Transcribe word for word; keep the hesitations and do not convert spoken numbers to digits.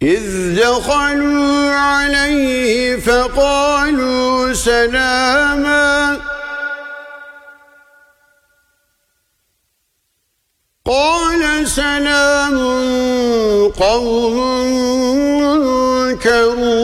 إذ دخلوا عليه فقالوا سلاما قال سلام قوم منكرون